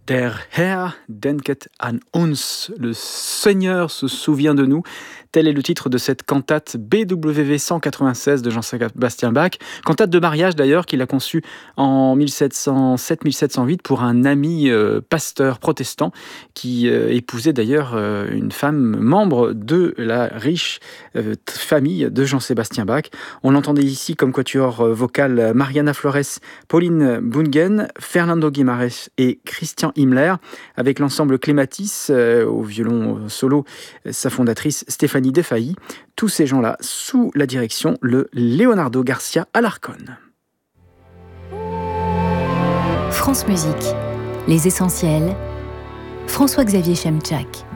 Der Herr denket an uns, le Seigneur se souvient de nous. Tel est le titre de cette cantate BWV 196 de Jean-Sébastien Bach. Cantate de mariage d'ailleurs qu'il a conçue en 1707-1708 pour un ami pasteur protestant qui épousait d'ailleurs une femme membre de la riche famille de Jean-Sébastien Bach. On l'entendait ici comme quatuor vocal Mariana Flores, Pauline Bungen, Fernando Guimarães et Christian Himmler, avec l'ensemble Clématis au violon solo, sa fondatrice Stéphanie Defailly. Tous ces gens-là sous la direction le Leonardo Garcia Alarcón. France Musique, les essentiels, François-Xavier Chemczak.